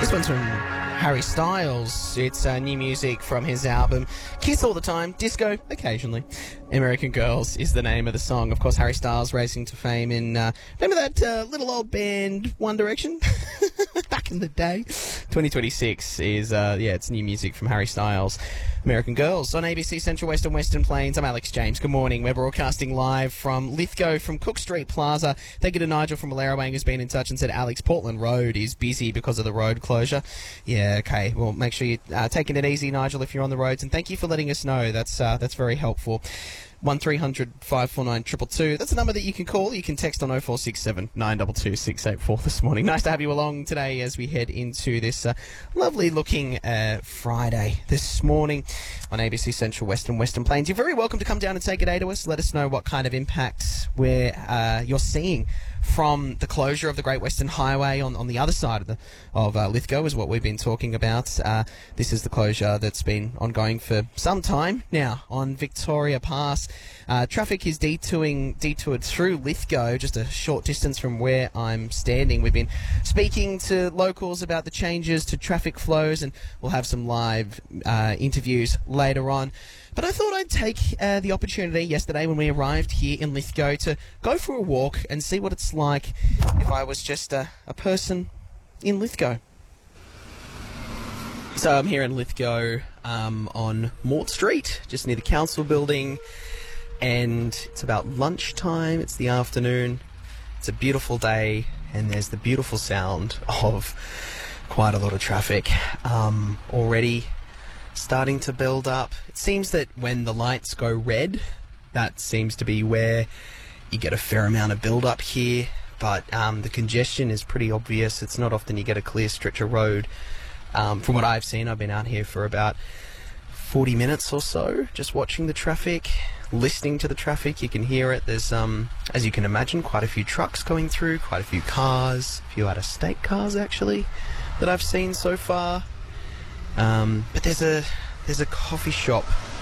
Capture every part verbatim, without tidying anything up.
This one's from Harry Styles. It's uh, new music from his album Kiss All the Time, Disco Occasionally. American Girls is the name of the song. Of course, Harry Styles rising to fame in, uh, remember that uh, little old band One Direction? Back in the day. twenty twenty-six is, uh, yeah, it's new music from Harry Styles. American Girls on A B C Central West and Western Plains. I'm Alex James. Good morning. We're broadcasting live from Lithgow from Cook Street Plaza. Thank you to Nigel from Wallerawang who's been in touch and said Alex, Portland Road is busy because of the road closure. Yeah, okay. Well, make sure you're uh, taking it easy, Nigel, if you're on the roads. And thank you for letting us know. That's uh, that's very helpful. one three hundred five four nine two two two. That's a number that you can call. You can text on oh four six seven nine two two six eight four this morning. Nice to have you along today as we head into this uh, lovely looking uh, Friday this morning on A B C Central West and Western Plains. You're very welcome to come down and say good day to us. Let us know what kind of impact we're, uh, you're seeing from the closure of the Great Western Highway on, on the other side of the of uh, Lithgow is what we've been talking about. Uh, this is the closure that's been ongoing for some time now on Victoria Pass. Uh, traffic is detouring, detoured through Lithgow, just a short distance from where I'm standing. We've been speaking to locals about the changes to traffic flows, and we'll have some live uh, interviews later on. But I thought I'd take uh, the opportunity yesterday when we arrived here in Lithgow to go for a walk and see what it's like if I was just a, a person in Lithgow. So I'm here in Lithgow um, on Mort Street, just near the council building, and it's about lunchtime, it's the afternoon, it's a beautiful day, and there's the beautiful sound of quite a lot of traffic um, already starting to build up. It seems that when the lights go red, that seems to be where you get a fair amount of build up here, but um, the congestion is pretty obvious. It's not often you get a clear stretch of road. Um, from what I've seen, I've been out here for about forty minutes or so, just watching the traffic, listening to the traffic. You can hear it. There's, um, as you can imagine, quite a few trucks going through, quite a few cars, a few out-of-state cars actually that I've seen so far. Um, but there's a there's a coffee shop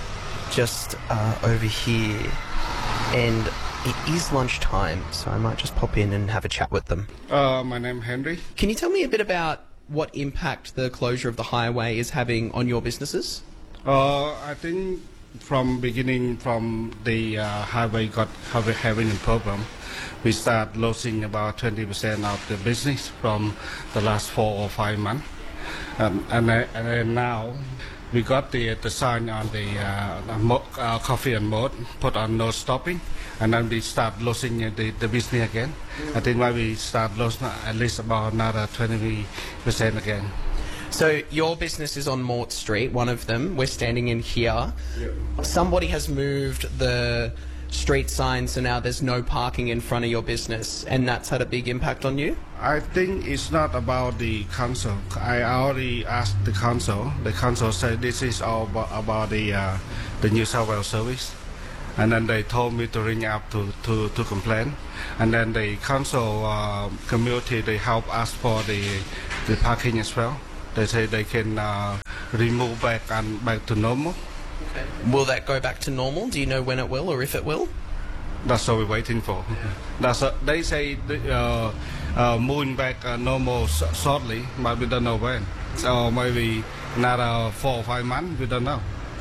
just uh, over here, and it is lunchtime, so I might just pop in and have a chat with them. Uh, my name is Henry. Can you tell me a bit about what impact the closure of the highway is having on your businesses? Uh, I think from beginning, from the uh, highway got highway having a problem, we start losing about twenty percent of the business from the last four or five months. Um, and, uh, and then now we got the the sign on the uh, mo- uh, coffee and mode put on no stopping, and then we start losing the, the business again. Mm. I think why we start losing at least about another twenty percent again. So your business is on Mort Street, one of them. We're standing in here. Yep. Somebody has moved the street sign, so now there's no parking in front of your business, and that's had a big impact on you? I think it's not about the council. I already asked the council. The council said this is all about, about the uh, the New South Wales service, and then they told me to ring up to, to, to complain, and then the council uh, community, they help us for the the parking as well. They say they can uh, remove back and back to normal. Okay. Will that go back to normal? Do you know when it will or if it will? That's what we're waiting for. That's a, they say uh, uh, moving back uh, normal s- shortly, but we don't know when. So maybe another four or five months, we don't know.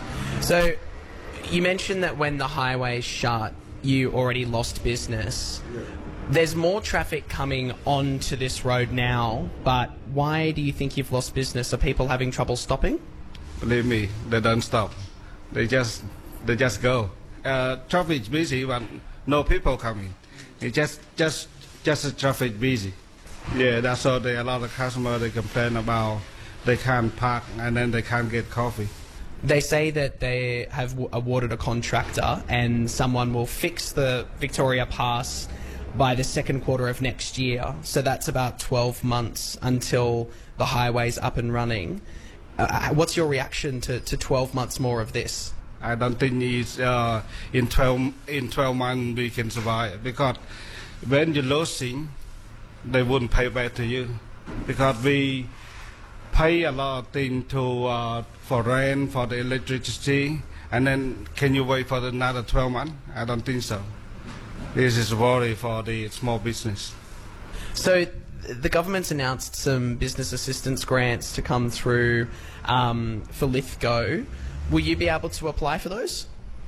So you mentioned that when the highway shut, you already lost business. Yeah. There's more traffic coming onto this road now, but why do you think you've lost business? Are people having trouble stopping? Believe me, they don't stop. They just they just go. Uh, traffic is busy, but no people coming. It's just just just a traffic busy. Yeah, that's all. There a lot of customers they complain about they can't park and then they can't get coffee. They say that they have w- awarded a contractor and someone will fix the Victoria Pass by the second quarter of next year. So that's about twelve months until the highway's up and running. Uh, what's your reaction to, to twelve months more of this? I don't think it's uh, in twelve in twelve months we can survive, because when you're losing, they wouldn't pay back to you, because we pay a lot of things to uh, for rent, for the electricity, and then can you wait for another twelve months? I don't think so. This is worry for the small business. So the government's announced some business assistance grants to come through um, for Lithgow. Will you be able to apply for those?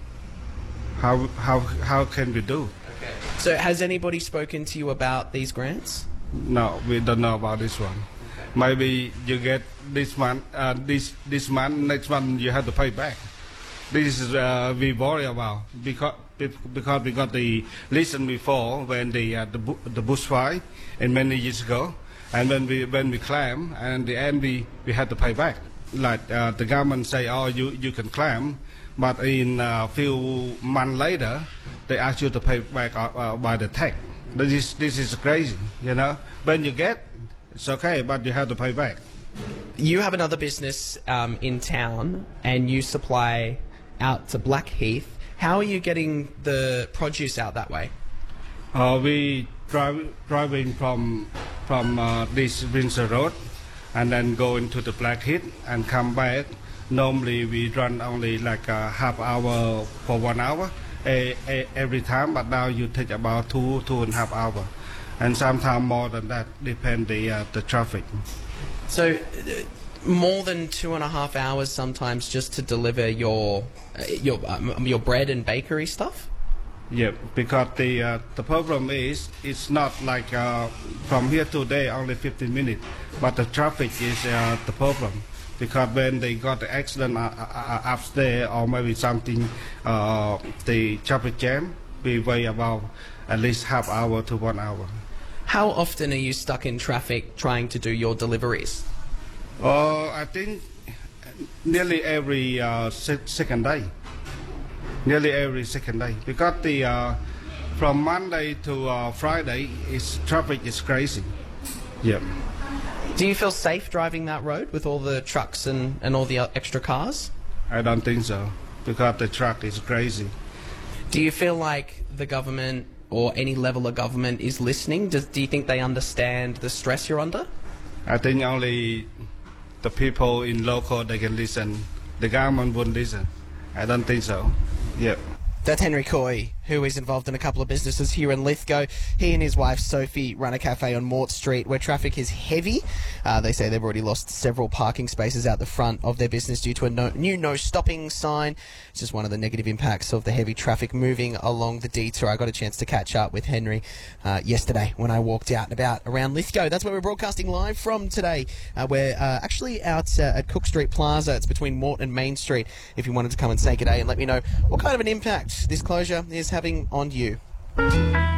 How how how can we do? Okay. So has anybody spoken to you about these grants? No, we don't know about this one. Maybe you get this month, uh, this this month, next month you have to pay back. This is uh, we worry about because because we got the listen before when the uh, the, bu the bushfire and many years ago, and when we when we claim and the end we we had to pay back. Like uh, the government say, oh you you can claim, but in a uh, few months later they ask you to pay back uh, uh, by the tax. This is this is crazy, you know. When you get, it's okay, but you have to pay back. You have another business um, in town, and you supply out to Blackheath. How are you getting the produce out that way? Uh, we drive driving from from uh, this Windsor Road, and then go into the Blackheath and come back. Normally we run only like a half hour for one hour a, a, every time, but now you take about two two and a half hour, and sometimes more than that, depend the uh, the traffic. So. Uh, More than two and a half hours sometimes just to deliver your uh, your um, your bread and bakery stuff. Yeah, because the uh, the problem is it's not like uh, from here to there only fifteen minutes, but the traffic is uh, the problem. Because when they got the accident uh, uh, upstairs or maybe something, uh, the traffic jam, we wait about at least half hour to one hour. How often are you stuck in traffic trying to do your deliveries? Uh, I think nearly every uh, se second day. Nearly every second day, because the uh, from Monday to uh, Friday, is traffic is crazy. Yeah. Do you feel safe driving that road with all the trucks and and all the extra cars? I don't think so, because the truck is crazy. Do you feel like the government or any level of government is listening? Does, do you think they understand the stress you're under? I think only the people in local, they can listen. The government won't listen. I don't think so. Yeah. That's Henry Coy, who is involved in a couple of businesses here in Lithgow. He and his wife Sophie run a cafe on Mort Street where traffic is heavy. Uh, they say they've already lost several parking spaces out the front of their business due to a no, new no stopping sign. It's just one of the negative impacts of the heavy traffic moving along the detour. I got a chance to catch up with Henry uh, yesterday when I walked out and about around Lithgow. That's where we're broadcasting live from today. Uh, we're uh, actually out uh, at Cook Street Plaza. It's between Mort and Main Street. If you wanted to come and say good day and let me know what kind of an impact this closure is having on you.